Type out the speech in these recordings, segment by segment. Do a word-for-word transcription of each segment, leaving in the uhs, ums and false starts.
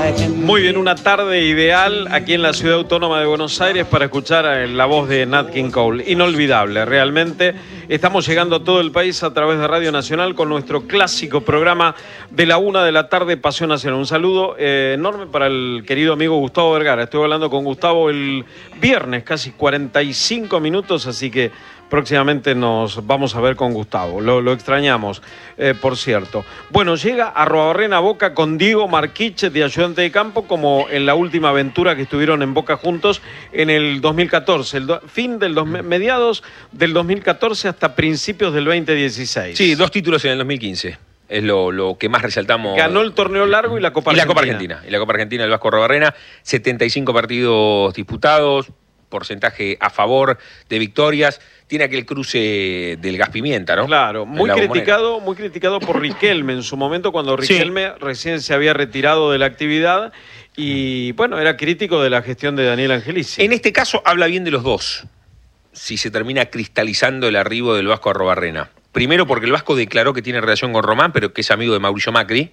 Muy bien, una tarde ideal aquí en la Ciudad Autónoma de Buenos Aires para escuchar la voz de Nat King Cole. Inolvidable, realmente. Estamos llegando a todo el país a través de Radio Nacional con nuestro clásico programa de la una de la tarde, Pasión Nacional. Un saludo eh, enorme para el querido amigo Gustavo Vergara. Estuve hablando con Gustavo el viernes, casi cuarenta y cinco minutos, así que próximamente nos vamos a ver con Gustavo. Lo, lo extrañamos, eh, por cierto. Bueno, llega Arruabarrena Boca con Diego Marquiche de ayudante de campo, como en la última aventura que estuvieron en Boca juntos en el dos mil catorce, el do, fin del dos, mediados del dos mil catorce hasta principios del veinte dieciséis. Sí, dos títulos en el dos mil quince. Es lo, lo que más resaltamos. Ganó el torneo largo y la Copa y Argentina. la Copa Argentina. Y la Copa Argentina del Vasco Arruabarrena. setenta y cinco partidos disputados, porcentaje a favor de victorias. Tiene aquel cruce del gas pimienta, ¿no? Claro, muy criticado, muy criticado por Riquelme en su momento, cuando Riquelme sí. recién se había retirado de la actividad y, bueno, era crítico de la gestión de Daniel Angelici. En este caso habla bien de los dos, si se termina cristalizando el arribo del Vasco Arruabarrena. Primero porque el Vasco declaró que tiene relación con Román, pero que es amigo de Mauricio Macri.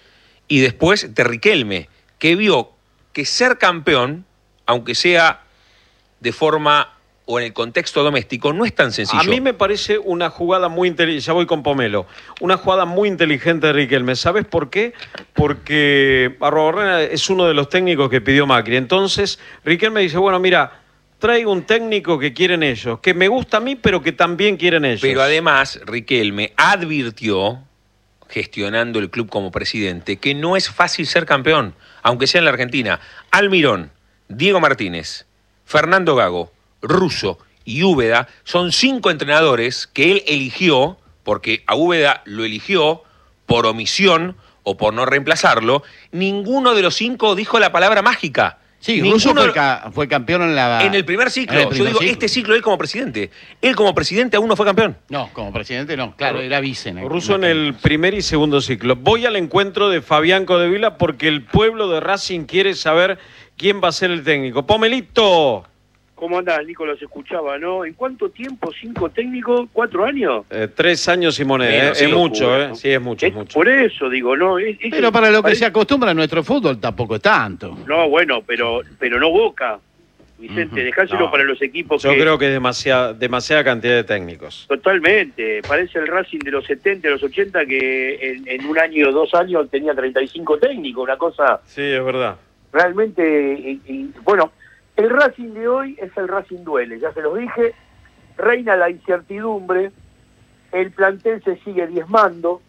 Y después de Riquelme, que vio que ser campeón, aunque sea de forma o en el contexto doméstico, no es tan sencillo. A mí me parece una jugada muy inteligente, ya voy con Pomelo, una jugada muy inteligente de Riquelme. ¿Sabes por qué? Porque Arruabarrena es uno de los técnicos que pidió Macri. Entonces, Riquelme dice, bueno, mira, traigo un técnico que quieren ellos, que me gusta a mí, pero que también quieren ellos. Pero además, Riquelme advirtió, gestionando el club como presidente, que no es fácil ser campeón, aunque sea en la Argentina. Almirón, Diego Martínez, Fernando Gago, Russo y Úbeda son cinco entrenadores que él eligió, porque a Úbeda lo eligió por omisión o por no reemplazarlo. Ninguno de los cinco dijo la palabra mágica. Sí, Russo fue, ca fue campeón en la... En el primer ciclo. El primer Yo digo, ciclo. este ciclo él como presidente. Él como presidente aún no fue campeón. No, como presidente no, claro, era vice. En el, Russo en el primer y segundo ciclo. Voy al encuentro de Fabián Codevila porque el pueblo de Racing quiere saber quién va a ser el técnico. ¡Pomelito! ¿Cómo andás, Nico? Los escuchaba, ¿no? ¿En cuánto tiempo? ¿Cinco técnicos? ¿Cuatro años? Eh, tres años y moneda, Menos, eh, sí, es mucho, locura, ¿eh? ¿no? Sí, es mucho, Es es mucho. por eso, digo, ¿no? Es, es Pero para lo que parece... se acostumbra a nuestro fútbol tampoco es tanto. No, bueno, pero pero no Boca. Vicente, uh-huh. dejáselo no. para los equipos Yo que... creo que es demasiada, demasiada cantidad de técnicos. Totalmente. Parece el Racing de los setenta, de los ochenta, que en, en un año o dos años tenía treinta y cinco técnicos, una cosa... Sí, es verdad. Realmente, y, y, bueno... El Racing de hoy es el Racing Duele, ya se los dije, reina la incertidumbre, el plantel se sigue diezmando,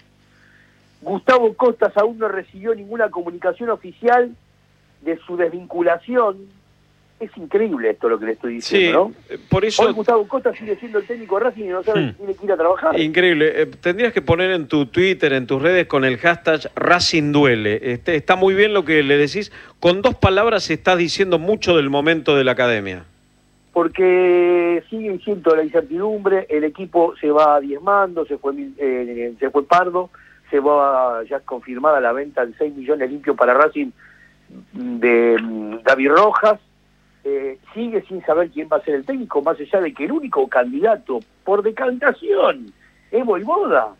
Gustavo Costas aún no recibió ninguna comunicación oficial de su desvinculación. Es increíble esto lo que le estoy diciendo, sí, ¿no? Por eso... Hoy Gustavo Costas sigue siendo el técnico de Racing y no sabe hmm. si tiene que ir a trabajar. Increíble. Eh, tendrías que poner en tu Twitter, en tus redes, con el hashtag Racing Duele. Este, está muy bien lo que le decís. Con dos palabras estás diciendo mucho del momento de la academia. Porque sigue siendo la incertidumbre, el equipo se va diezmando, se fue, eh, se fue Pardo, se va ya confirmada la venta de seis millones limpios para Racing de um, David Rojas. Eh, sigue sin saber quién va a ser el técnico, más allá de que el único candidato por decantación es Vojvoda.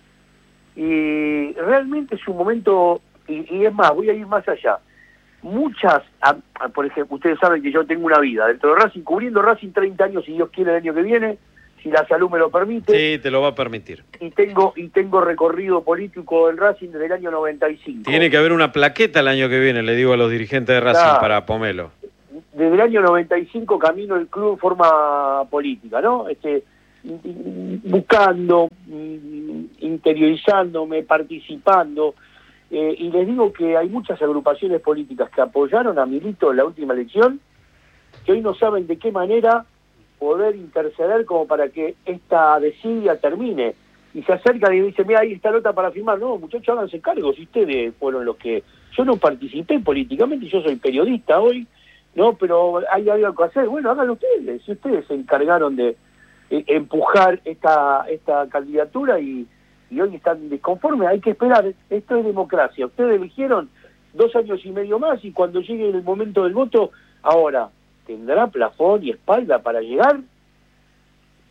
Y realmente es un momento, y, y es más, voy a ir más allá. Muchas, a, a, por ejemplo, ustedes saben que yo tengo una vida dentro de Racing, cubriendo Racing treinta años, si Dios quiere, el año que viene, si la salud me lo permite. Sí, te lo va a permitir. Y tengo y tengo recorrido político en Racing desde el año noventa y cinco. Tiene que haber una plaqueta el año que viene, le digo a los dirigentes de Racing, claro, para Pomelo. Desde el año noventa y cinco camino el club en forma política, ¿no? Este, buscando, interiorizándome, participando. Eh, y les digo que hay muchas agrupaciones políticas que apoyaron a Milito en la última elección, que hoy no saben de qué manera poder interceder como para que esta desidia termine. Y se acercan y dicen, mira, ahí está nota para firmar. No, muchachos, háganse cargo, si ustedes fueron los que... Yo no participé políticamente, yo soy periodista hoy, no, pero hay algo que hacer. Bueno, háganlo ustedes, si ustedes se encargaron de eh, empujar esta esta candidatura y, y hoy están desconformes, hay que esperar, esto es democracia. Ustedes eligieron dos años y medio más y cuando llegue el momento del voto, ahora, ¿tendrá plafón y espalda para llegar?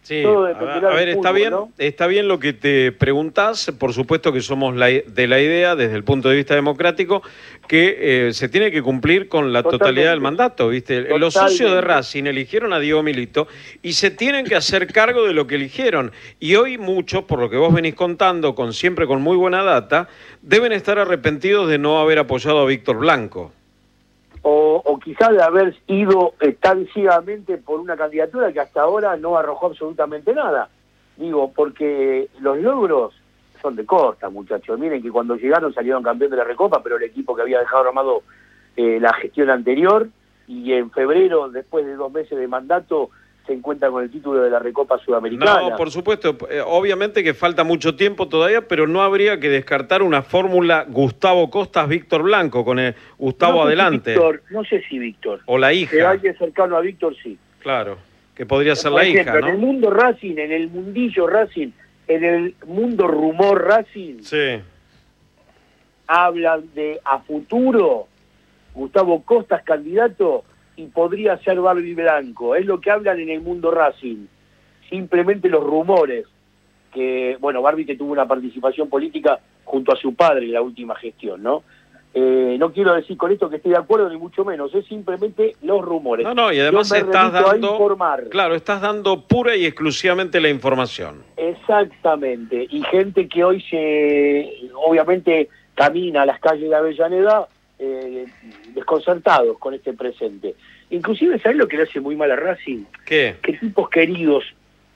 Sí, Todo a, dependerá a ver, del está fútbol, bien, ¿no? está bien lo que te preguntás, por supuesto que somos la, de la idea, desde el punto de vista democrático, que eh, se tiene que cumplir con la Totalmente. totalidad del mandato, ¿viste? Totalmente. Los socios de Racing eligieron a Diego Milito y se tienen que hacer cargo de lo que eligieron. Y hoy muchos, por lo que vos venís contando, con siempre con muy buena data, deben estar arrepentidos de no haber apoyado a Víctor Blanco. O, o quizás de haber ido eh, tan ciegamente por una candidatura que hasta ahora no arrojó absolutamente nada. Digo, porque los logros son de costa, muchachos. Miren que cuando llegaron salieron campeón de la Recopa, pero el equipo que había dejado armado eh, la gestión anterior, y en febrero, después de dos meses de mandato, se encuentra con el título de la Recopa Sudamericana. No, por supuesto, eh, obviamente que falta mucho tiempo todavía, pero no habría que descartar una fórmula Gustavo Costas-Víctor Blanco, con el Gustavo no sé adelante. Si Víctor, no sé si Víctor. O la Pero hija. alguien cercano a Víctor, sí. Claro, que podría ser Por la ejemplo, hija, en el ¿no? mundo Racing, en el mundillo Racing, en el mundo rumor Racing, Sí. hablan de a futuro Gustavo Costas candidato y podría ser Barbie Blanco. Es lo que hablan en el mundo Racing. Simplemente los rumores. Que, bueno, Barbie que tuvo una participación política junto a su padre en la última gestión, ¿no? Eh, no quiero decir con esto que estoy de acuerdo, ni mucho menos. Es simplemente los rumores. No, no, y además Yo me estás remito a dando... informar. Claro, estás dando pura y exclusivamente la información. Exactamente, y gente que hoy se, obviamente, camina a las calles de Avellaneda eh, desconcertados con este presente. Inclusive, ¿sabés lo que le hace muy mal a Racing? ¿Qué? Que tipos queridos,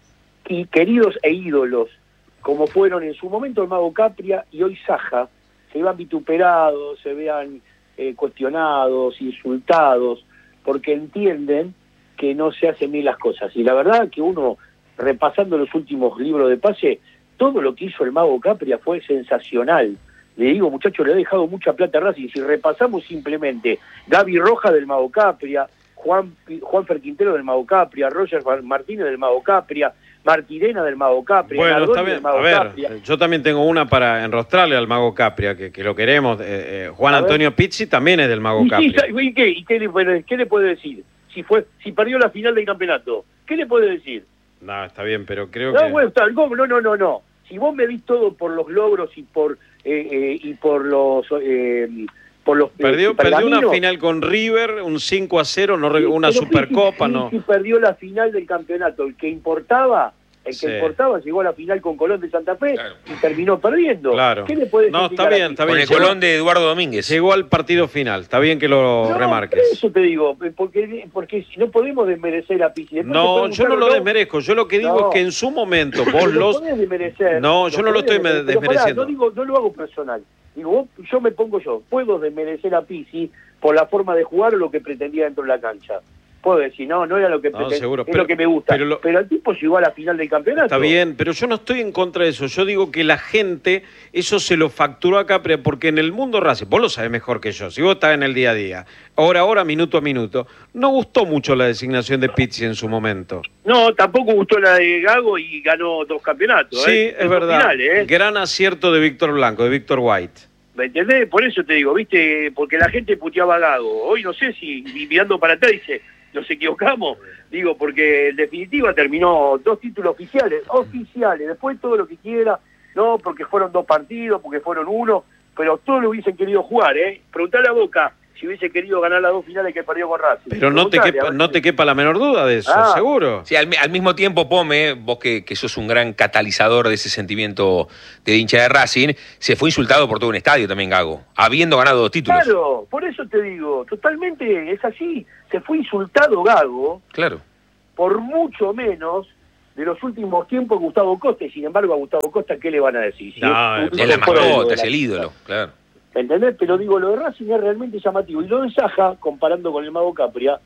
y queridos e ídolos, como fueron en su momento el Mago Capria y hoy Saja, se vean vituperados, se vean eh, cuestionados, insultados, porque entienden que no se hacen bien las cosas. Y la verdad que uno, repasando los últimos libros de pase, todo lo que hizo el Mago Capria fue sensacional. Le digo, muchachos, le ha dejado mucha plata a Racing. Si repasamos simplemente Gaby Roja del Mago Capria, Juan, Juanfer Quintero del Mago Capria, Roger Martínez del Mago Capria, Martirena del Mago Capria, Bueno, Nardoni está bien. del Mago A ver, Capria. yo también tengo una para enrostrarle al Mago Capria, que, que lo queremos. Eh, eh, Juan A ver. Antonio Pizzi también es del Mago ¿Y, Capria. sí, ¿y qué? ¿Y qué le, puede- qué le puede decir? Si fue, si perdió la final del campeonato, ¿qué le puede decir? No, está bien, pero creo No, que... bueno, está, no, no, no, no, no. Si vos medís todo por los logros y por eh, eh, y por los eh, por los Perdió, eh, perdió una pergaminos, final con River, un cinco a cero, no, re- sí, una pero Supercopa, sí, no. sí, perdió la final del campeonato. El que importaba, el que Sí. importaba llegó a la final con Colón de Santa Fe Claro. y terminó perdiendo. Claro. ¿Qué le puede No, está bien, está Con bien. el Llegó- Colón de Eduardo Domínguez. Llegó al partido final, está bien que lo No, remarques. eso te digo, porque porque si no podemos desmerecer a Pizzi. Después te No, pueden yo no gustar lo o desmerezco, yo lo que digo No. es que en su momento vos Pero lo los... podés desmerecer, No, yo no lo podés estoy desmerecer, pero pará, desmereciendo. no, digo, no lo hago personal. Digo, vos- yo me pongo yo, puedo desmerecer a Pizzi por la forma de jugar o lo que pretendía dentro de la cancha. Puedo decir, no, no era lo que No, pretendía, seguro, es pero- lo que me gusta. pero Pero, lo- el tipo llegó a la final del campeonato. Está bien, pero yo no estoy en contra de eso. Yo digo que la gente, eso se lo facturó a Capria, porque en el mundo Racing, vos lo sabés mejor que yo, si vos estás en el día a día, hora a hora, minuto a minuto, no gustó mucho la designación de Pizzi en su momento. No, tampoco gustó la de Gago y ganó dos campeonatos. Sí, ¿eh? es En dos verdad. finales, ¿eh? Gran acierto de Víctor Blanco, de Víctor White. ¿Me entendés? Por eso te digo, ¿viste? Porque la gente puteaba a Gago. Hoy no sé si, y mirando para atrás, dice, nos equivocamos. Digo, porque en definitiva terminó dos títulos oficiales, oficiales, después todo lo que quiera, no, porque fueron dos partidos, porque fueron uno, pero todos lo hubiesen querido jugar, ¿eh? Preguntale a Boca si hubiese querido ganar las dos finales que perdió con Racing. Pero no te, Preguntale, a quepa, ver no si- te quepa la menor duda de eso, Ah. seguro. Sí, al, al mismo tiempo, Pome, vos que, que sos un gran catalizador de ese sentimiento de hincha de Racing, se fue insultado por todo un estadio también, Gago, habiendo ganado dos títulos. Claro, por eso te digo, totalmente es así. Se fue insultado Gago Claro. por mucho menos de los últimos tiempos Gustavo Costa, y sin embargo a Gustavo Costa, ¿qué le van a decir? Si No, es un Es la tipo de- mascota, de es la- el ídolo, claro. ¿Entendés? Pero digo, lo de Racing es realmente llamativo. Y lo de Saja, comparando con el Mago Capria,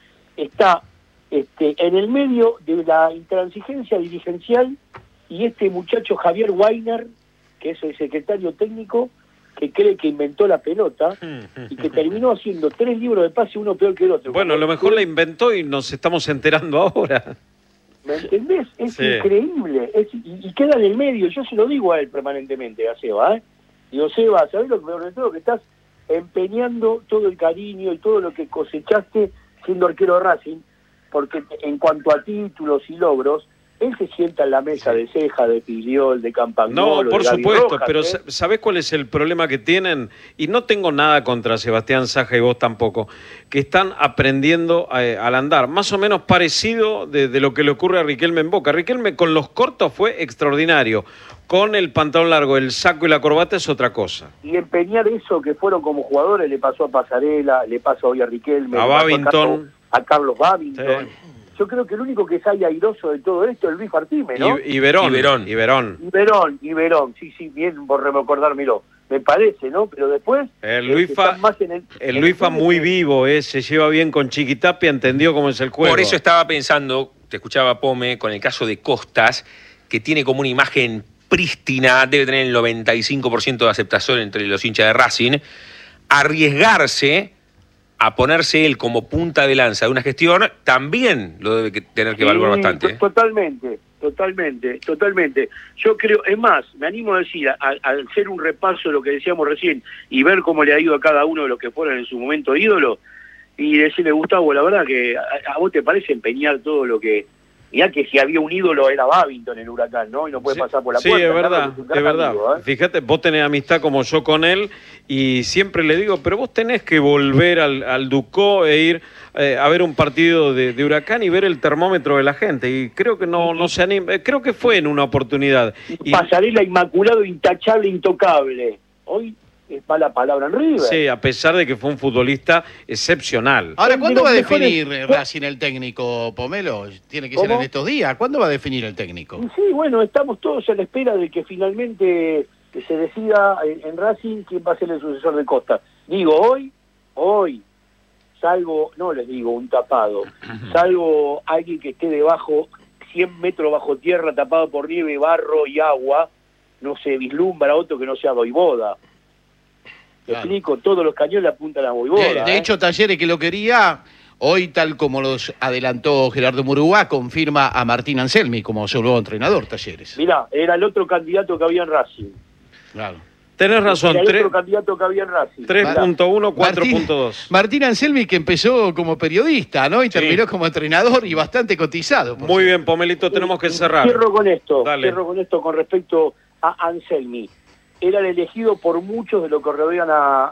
está este, en el medio de la intransigencia dirigencial y este muchacho Javier Weiner, que es el secretario técnico, que cree que inventó la pelota y que terminó haciendo tres libros de pase, uno peor que el otro. Bueno, a lo mejor la inventó y nos estamos enterando ahora. ¿Me entendés? Es Sí. increíble. Es- y, y queda en el medio. Yo se lo digo a él permanentemente, a Seba. ¿eh? Digo, Seba, ¿sabés lo que peor de todo? Que estás empeñando todo el cariño y todo lo que cosechaste siendo arquero de Racing, porque en cuanto a títulos y logros, él se sienta en la mesa de Ceja, de Piliol, de Campagnolo, No, por de Gaby supuesto, Rojas, pero ¿eh? ¿sabés cuál es el problema que tienen? Y no tengo nada contra Sebastián Saja y vos tampoco, que están aprendiendo a, al andar, más o menos parecido de, de lo que le ocurre a Riquelme en Boca. Riquelme con los cortos fue extraordinario, con el pantalón largo, el saco y la corbata es otra cosa. Y empeñar eso que fueron como jugadores, le pasó a Pasarela, le pasó hoy a Riquelme, A le pasó Babington. A, a Carlos Babington. Sí. Yo creo que el único que sale airoso de todo esto es Luis Martínez, ¿no? Y, y Verón. Y Verón. Y Verón. Y Verón, y Verón, sí, sí, bien por recordármelo. Me parece, ¿no? Pero después... El eh, Luisfa, están más en el, el en Luisfa el- muy vivo, eh, se lleva bien con Chiquitapia, entendió cómo es el juego. Por eso estaba pensando, te escuchaba Pome, con el caso de Costas, que tiene como una imagen prístina, debe tener el noventa y cinco por ciento de aceptación entre los hinchas de Racing, arriesgarse a ponerse él como punta de lanza de una gestión, también lo debe que- tener que evaluar Sí, bastante. to- Totalmente, totalmente, totalmente. Yo creo, es más, me animo a decir, al, al hacer un repaso de lo que decíamos recién y ver cómo le ha ido a cada uno de los que fueron en su momento ídolos, y decirle, Gustavo, la verdad que a, a vos te parece empeñar todo lo que... Ya que si había un ídolo era Babington en el Huracán, ¿no? Y no puede Sí, pasar por la sí, puerta. es Carlos, verdad, un es gran verdad. amigo, ¿eh? Fíjate, vos tenés amistad como yo con él y siempre le digo, pero vos tenés que volver al, al Ducó e ir eh, a ver un partido de, de Huracán y ver el termómetro de la gente. Y creo que no, no se anima, eh, creo que fue en una oportunidad. Y, Pasarela inmaculado, intachable, intocable. Hoy es mala palabra en River. sí, a pesar de que fue un futbolista excepcional. Ahora, Son ¿cuándo de va a los mejores- definir eh, Racing el técnico, Pomelo? Tiene que ser ¿Cómo? en estos días. ¿Cuándo va a definir el técnico? Y sí, bueno, estamos todos a la espera de que finalmente que se decida en, en Racing quién va a ser el sucesor de Costa. Digo, hoy, hoy, salvo, no les digo un tapado, salvo alguien que esté debajo, cien metros bajo tierra, tapado por nieve, barro y agua, no se vislumbra otro que no sea Voivoda. ¿Me Claro. explico? Todos los cañones apuntan a Voivoda. De, de ¿eh? hecho, Talleres, que lo quería, hoy, tal como los adelantó Gerardo Murúa, confirma a Martín Anselmi como su nuevo entrenador, Talleres. Mirá, era el otro candidato que había en Racing. Claro. Tenés razón, Era el tre- otro candidato que había en Racing. tres punto uno, cuatro Martín- punto dos. Martín Anselmi, que empezó como periodista, ¿no? Y Sí. terminó como entrenador y bastante cotizado. por Muy cierto. bien, Pomelito, tenemos que Y- y cerrar. Cierro con esto, Dale. cierro con esto con respecto a Anselmi. Era el elegido por muchos de los que rodean a, a,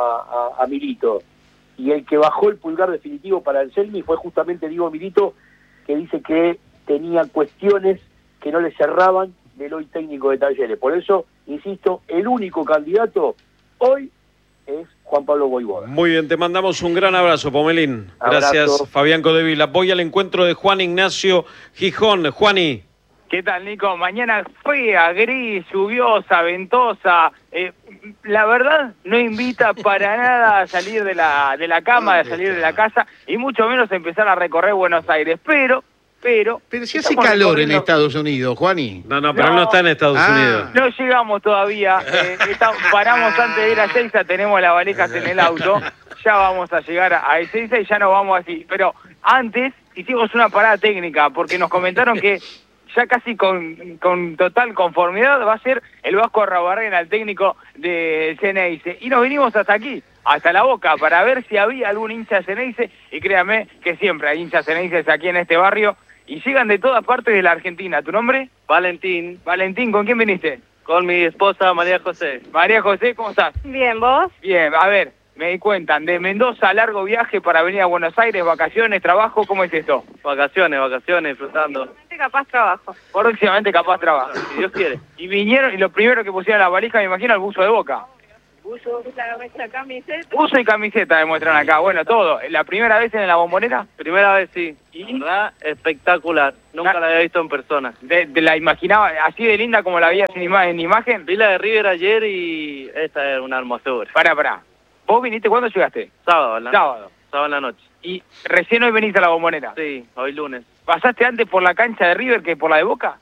a- a Milito. Y el que bajó el pulgar definitivo para Anselmi fue justamente Diego Milito, que dice que tenía cuestiones que no le cerraban del hoy técnico de Talleres. Por eso, insisto, el único candidato hoy es Juan Pablo Voivoda. Muy bien, te mandamos un gran abrazo, Pomelín. Gracias, Abrazo. Fabián Codevila. Voy al encuentro de Juan Ignacio Gijón. Juani. ¿Qué tal, Nico? Mañana fea, gris, lluviosa, ventosa. Eh, la verdad, no invita para nada a salir de la, de la cama, a salir de la casa, y mucho menos empezar a recorrer Buenos Aires. Pero, pero... Pero si hace estamos calor en recorriendo- Estados Unidos, Juani. No, no, pero No. él no está en Estados Ah. Unidos. No llegamos todavía, eh, está- paramos antes de ir a Ezeiza, tenemos las valijas en el auto, ya vamos a llegar a, a Ezeiza y ya nos vamos así. Pero antes hicimos una parada técnica, porque nos comentaron que ya casi con, con total conformidad va a ser el Vasco Arrabarrena, el técnico de Ceneice. Y nos vinimos hasta aquí, hasta La Boca, para ver si había algún hincha Ceneice, y créame que siempre hay hinchas Ceneices aquí en este barrio, y llegan de todas partes de la Argentina. ¿Tu nombre? Valentín, Valentín, ¿con quién viniste? con mi esposa María José. María José, ¿cómo estás? Bien, ¿vos? Bien, a ver, me cuentan, de Mendoza, largo viaje para venir a Buenos Aires, vacaciones, trabajo, ¿cómo es esto? Vacaciones, vacaciones, disfrutando. Capaz trabajo. Próximamente capaz trabajo. Si Dios quiere. Y vinieron, y lo primero que pusieron en la valija, me imagino, el buzo de Boca. Uso la, nuestra camiseta. Buzo y camiseta demuestran acá, bueno, todo. ¿La primera vez en la Bombonera? Primera vez sí. ¿Y? ¿Verdad? Espectacular. Nunca Ah. la había visto en persona. De, de la imaginaba así de linda como la veías en, ima- en imagen. Vi la de River ayer y esta es una hermosura. Pará, pará. ¿Vos viniste, cuándo llegaste? Sábado, ¿la? Sábado. Sábado en la noche. Y recién hoy veniste a la Bombonera. Sí, hoy lunes. ¿Pasaste antes por la cancha de River que por la de Boca?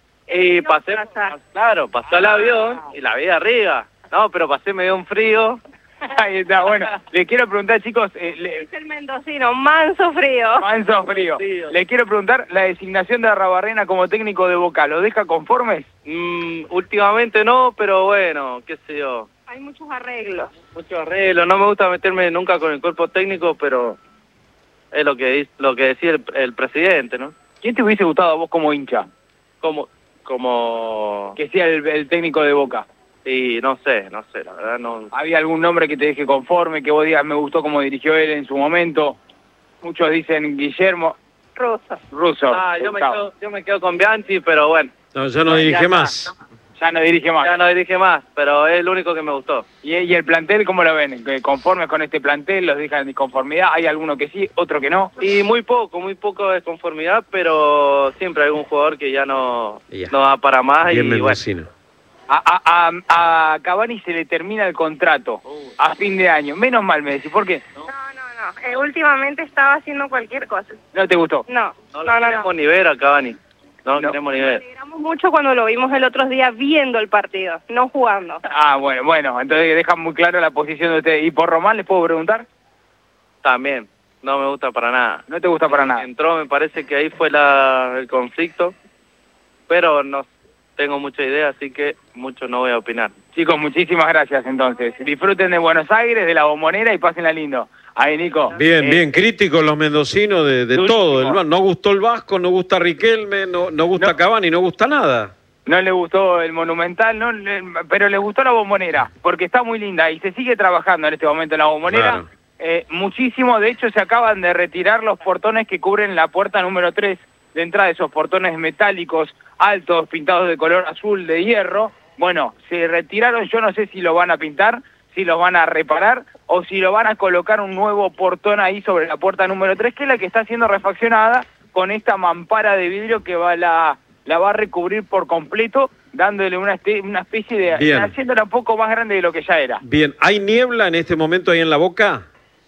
Y No, pasé, pasa. claro, pasó el avión y la vi de arriba. No, pero pasé, me dio un frío. Ahí está, bueno. Les quiero preguntar, chicos, eh, le- Es el mendocino, manso frío. manso frío. Sí. Le quiero preguntar, la designación de Arrabarrena como técnico de Boca, ¿lo deja conformes? Mm, últimamente no, pero bueno, qué sé yo. Hay muchos arreglos. Mucho arreglo. No me gusta meterme nunca con el cuerpo técnico, pero es lo que, dice- lo que decía el, el presidente, ¿no? ¿Quién te hubiese gustado a vos como hincha? Como, como... Que sea el, el técnico de Boca. Y no sé, no sé, la verdad no... ¿Había algún nombre que te deje conforme, que vos digas, me gustó cómo dirigió él en su momento? Muchos dicen Guillermo Russo. Russo. Ah, yo me, Gustavo. quedo, yo me quedo con Bianchi, pero bueno. No, ya no dirige más. Ya no dirige más. Ya no dirige más, pero es el único que me gustó. ¿Y, y el plantel cómo lo ven? ¿Que ¿Conformes con este plantel? ¿Los dejan en disconformidad? ¿Hay alguno que sí, otro que no? Y muy poco, muy poco de conformidad, pero siempre hay algún jugador que ya no, Ya. no va para más. Bien y bueno, mendocino. A, a, a, a Cavani se le termina el contrato a fin de año. Menos mal, me decís. ¿Por qué? No, no, no. Eh, últimamente estaba haciendo cualquier cosa. ¿No te gustó? No, no, no, lo no. no. queremos ni ver a Cavani. No lo No. queremos ni Nos ver. alegramos mucho cuando lo vimos el otro día viendo el partido, no jugando. Ah, bueno, bueno. Entonces dejan muy claro la posición de usted. ¿Y por Román les puedo preguntar? También, no me gusta para nada. No te gusta para nada. Entró, me parece que ahí fue la, el conflicto, pero no tengo mucha idea, así que mucho no voy a opinar. Chicos, muchísimas gracias entonces. Disfruten de Buenos Aires, de la Bombonera y pásenla lindo. Ahí, Nico. Bien, Eh, bien, críticos los mendocinos de, de Durísimo. todo. El- no gustó el Vasco, no gusta Riquelme, no, no gusta No. Cavani, no gusta nada. No le gustó el Monumental, no, le- pero le gustó la Bombonera, porque está muy linda y se sigue trabajando en este momento en la Bombonera. Claro. Eh, muchísimo, de hecho se acaban de retirar los portones que cubren la puerta número tres de entrada, esos portones metálicos altos, pintados de color azul de hierro. Bueno, se retiraron, yo no sé si lo van a pintar, si los van a reparar o si lo van a colocar un nuevo portón ahí sobre la puerta número tres, que es la que está siendo refaccionada con esta mampara de vidrio que va la, la va a recubrir por completo, dándole una, este- una especie de... Bien. haciéndola un poco más grande de lo que ya era. Bien, ¿hay niebla en este momento ahí en la Boca?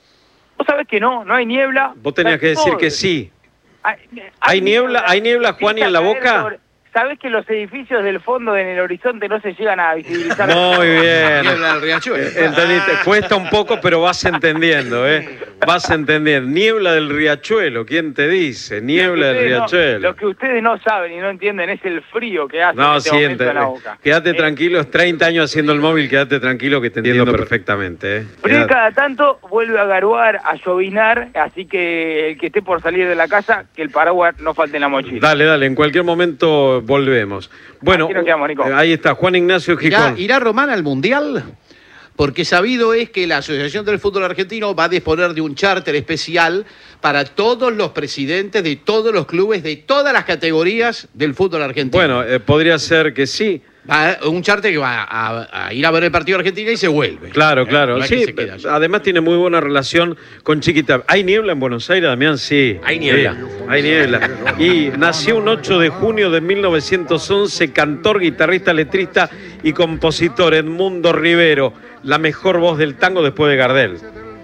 Vos sabés que no, no hay niebla. Vos tenías que decir que sí. Hay, ¿Hay niebla- hay niebla, Juan, y en la Empieza a caer Boca? sobre- ¿Sabés que los edificios del fondo en el horizonte no se llegan a visibilizar? Muy bien. Niebla del Riachuelo. Entendiste, cuesta un poco, pero vas entendiendo, ¿eh? Vas entendiendo. Niebla del Riachuelo, ¿quién te dice? Niebla del Ustedes no- Riachuelo. lo que ustedes no saben y no entienden es el frío que hace en No, este sí, momento en ente- la Boca. quédate Eh, tranquilo, es treinta años haciendo el móvil, quédate tranquilo que te entiendo perfectamente. ¿eh? Frío Quédate- cada tanto vuelve a garuar, a llovinar, así que el que esté por salir de la casa, que el paraguas no falte en la mochila. Dale, dale, en cualquier momento volvemos. Bueno, Aquí nos quedamos, Nico. eh, ahí está, Juan Ignacio ¿Irá, Gijón. irá Román al Mundial? Porque sabido es que la Asociación del Fútbol Argentino va a disponer de un charter especial para todos los presidentes de todos los clubes de todas las categorías del fútbol argentino. Bueno, eh, podría ser que sí. Va, un charter que va a, a ir a ver el partido de Argentina y se vuelve. Claro, Eh, claro. no es que Sí, se queda allí. además tiene muy buena relación con Chiquita. ¿Hay niebla en Buenos Aires, Damián? Sí. Hay niebla. Sí, hay niebla. Y nació un ocho de junio de mil novecientos once, cantor, guitarrista, letrista y compositor Edmundo Rivero, la mejor voz del tango después de Gardel.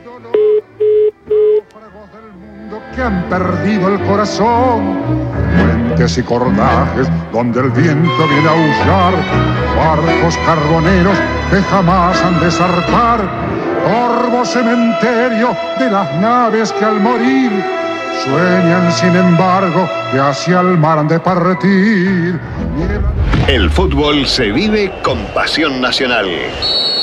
Que han perdido el corazón, puentes y cordajes donde el viento viene a aullar, barcos carboneros que jamás han de zarpar, corvo cementerio de las naves que al morir sueñan sin embargo que hacia el mar han de partir. El fútbol se vive con pasión nacional.